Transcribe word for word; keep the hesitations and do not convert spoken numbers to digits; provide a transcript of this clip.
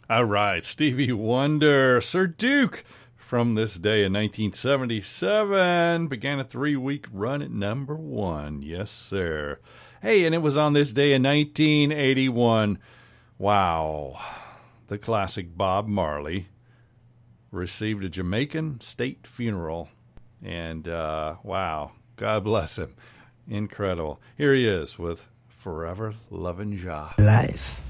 All right, Stevie Wonder, Sir Duke, from this day in nineteen seventy-seven, began a three-week run at number one. Yes, sir. Hey, and it was on this day in nineteen eighty-one. Wow. The classic Bob Marley received a Jamaican state funeral. And, uh, wow, God bless him. Incredible. Here he is with Forever Lovin' Jah. Life